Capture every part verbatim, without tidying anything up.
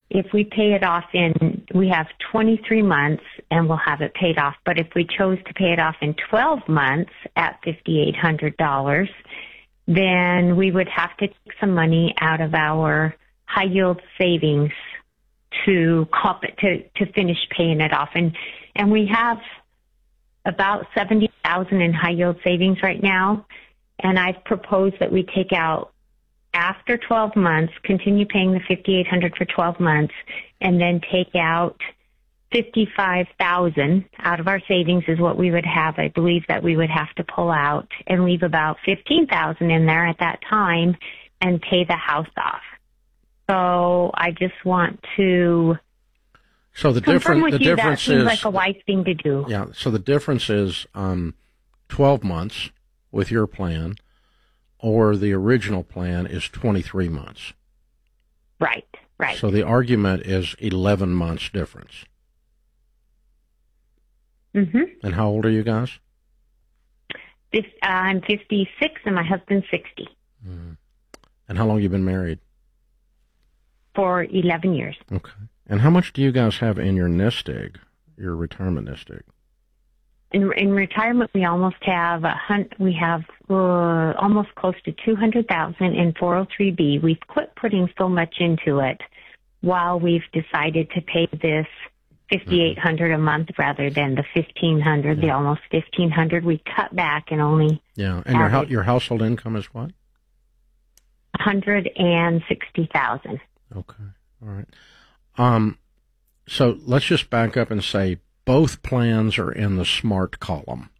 if we pay it off in, we have twenty-three months and we'll have it paid off. But if we chose to pay it off in twelve months at five thousand eight hundred dollars, then we would have to take some money out of our high yield savings to comp to to finish paying it off. And and we have about seventy thousand in high yield savings right now. And I've proposed that we take out after twelve months, continue paying the five thousand eight hundred dollars for twelve months, and then take out fifty-five thousand dollars out of our savings is what we would have. I believe that we would have to pull out and leave about fifteen thousand dollars in there at that time and pay the house off. So I just want to so the confirm difference with the you difference that seems is like a wise thing to do. Yeah. So the difference is um, twelve months with your plan, or the original plan is twenty-three months. Right. Right. So the argument is eleven months difference. Mm-hmm. And how old are you guys? This, uh, I'm fifty-six and my husband's sixty. Mm. And how long have you been married? For eleven years. Okay. And how much do you guys have in your nest egg, your retirement nest egg? In, in retirement, we almost have a hun- we have uh, almost close to two hundred thousand in four oh three B. We've quit putting so much into it while we've decided to pay this fifty-eight hundred dollars a month rather than the fifteen hundred dollars, yeah. the almost fifteen hundred dollars. We cut back and only yeah. And your your household income is what? one hundred sixty thousand dollars. Okay. All right. Um, so let's just back up and say both plans are in the smart column.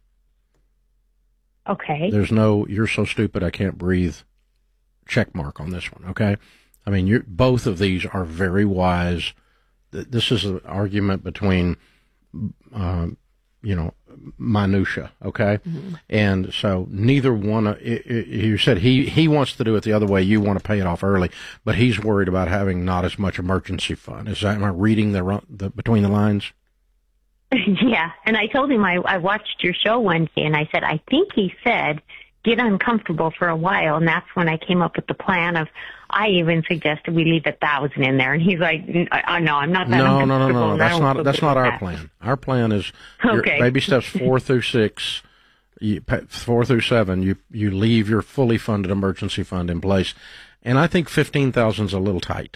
Okay. There's no, you're so stupid I can't breathe check mark on this one, okay? I mean, you're, both of these are very wise. This is an argument between, uh, you know, minutia, okay? Mm-hmm. And so neither one, of, it, it, you said he, he wants to do it the other way. You want to pay it off early, but he's worried about having not as much emergency fund. Is that, am I reading the, the between the lines? Yeah, and I told him I, I watched your show one day, and I said, I think he said, get uncomfortable for a while, and that's when I came up with the plan of, I even suggested we leave a thousand in there, and he's like, oh, no, I'm not that no, uncomfortable. No, no, no, no, that's not, that's not our that. plan. Our plan is okay. baby steps four through six, you, four through seven, you, you leave your fully funded emergency fund in place, and I think fifteen thousand is a little tight.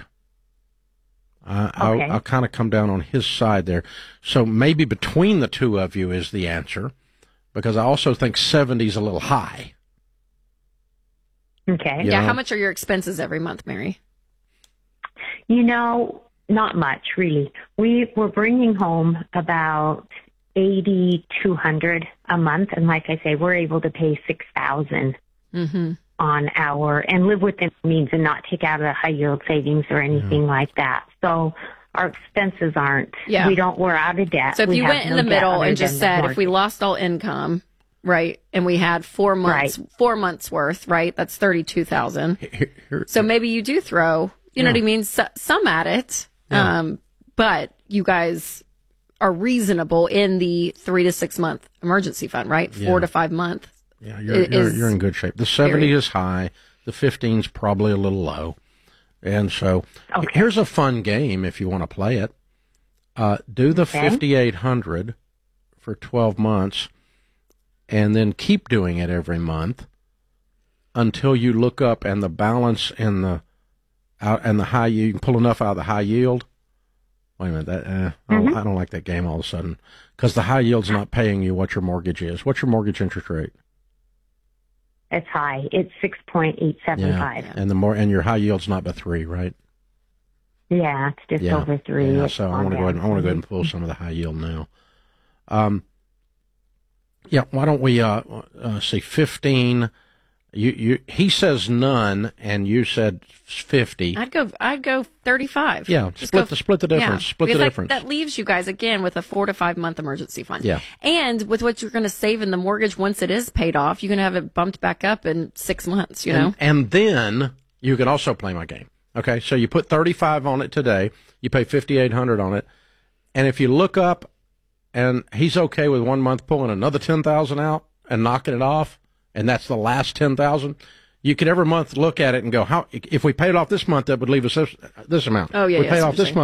Uh, okay. I'll, I'll kind of come down on his side there. So maybe between the two of you is the answer, because I also think seventy is a little high. Okay. You yeah, know? How much are your expenses every month, Mary? You know, not much, really. We were bringing home about eighty two hundred a month, and like I say, we're able to pay six thousand mm-hmm. on our, and live within means and not take out of the high yield savings or anything yeah. like that. So our expenses aren't, yeah. we don't, we're out of debt. So if we you went in no the middle and just said, if we lost all income, right, and we had four months, right. four months worth, right, that's thirty-two thousand. So maybe you do throw, you know yeah. what I mean, so, some at it, yeah. um, but you guys are reasonable in the three to six month emergency fund, right? Four yeah. to five months. Yeah, you're, you're, you're in good shape. The seventy is high. The fifteen is probably a little low. And so okay. here's a fun game if you want to play it. Uh, do the okay. fifty-eight hundred for twelve months and then keep doing it every month until you look up and the balance in the out and the high you can pull enough out of the high yield. Wait a minute, that, uh, I, don't, mm-hmm. I don't like that game all of a sudden because the high yield's not paying you what your mortgage is. What's your mortgage interest rate? It's high. It's six point eight seven five. Yeah. And the more and your high yield's not but three, right? Yeah, it's just yeah. over three. Yeah, so I want to go ahead. And, I want to go ahead and pull some of the high yield now. Um, yeah. Why don't we uh, uh say fifteen? You you he says none, and you said fifty. I'd go. I'd go thirty-five. Yeah, Just split go, the split the difference. Yeah, split the that, difference. That leaves you guys again with a four to five month emergency fund. Yeah, and with what you're going to save in the mortgage once it is paid off, you're going to have it bumped back up in six months. You know, and, and then you can also play my game. Okay, so you put thirty-five on it today. You pay fifty-eight hundred on it, and if you look up, and he's okay with one month pulling another ten thousand out and knocking it off, and that's the last ten thousand. You could every month look at it and go, how if we paid off this month, that would leave us this, this amount. Oh, yeah, we yeah, paid off this month.